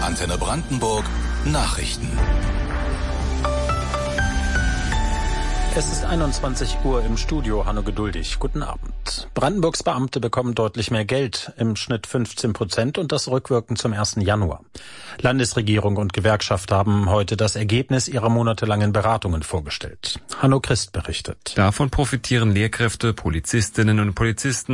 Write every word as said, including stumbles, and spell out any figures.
Antenne Brandenburg Nachrichten. Es ist einundzwanzig Uhr im Studio. Hanno Geduldig. Guten Abend. Brandenburgs Beamte bekommen deutlich mehr Geld, im Schnitt fünfzehn Prozent und das rückwirkend zum ersten Januar. Landesregierung und Gewerkschaft haben heute das Ergebnis ihrer monatelangen Beratungen vorgestellt. Hanno Christ berichtet. Davon profitieren Lehrkräfte, Polizistinnen und Polizisten